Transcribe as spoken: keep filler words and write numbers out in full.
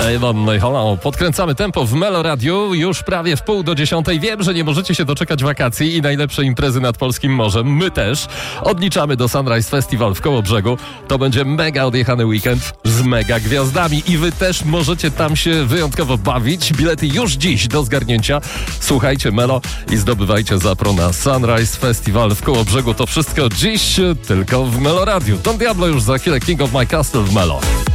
Avon, no i hola, podkręcamy tempo w Melo Radiu już prawie w pół do dziesiątej. Wiem, że nie możecie się doczekać wakacji i najlepszej imprezy nad polskim morzem. My też. Odliczamy do Sunrise Festival w Kołobrzegu. To będzie mega odjechany weekend z mega gwiazdami i wy też możecie tam się wyjątkowo bawić. Bilety już dziś do zgarnięcia. Słuchajcie Melo i zdobywajcie zapro na Sunrise Festival w Kołobrzegu. To wszystko dziś tylko w Melo Radiu. Don Diablo już za chwilę, King of My Castle w Melo.